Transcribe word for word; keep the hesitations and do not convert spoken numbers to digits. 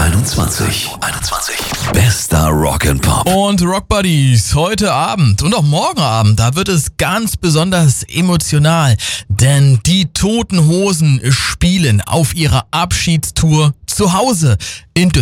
einundzwanzig. einundzwanzig. Bester Rock'n'Pop. Und Rock Buddies, heute Abend und auch morgen Abend, da wird es ganz besonders emotional, denn die Toten Hosen spielen auf ihrer Abschiedstour zu Hause in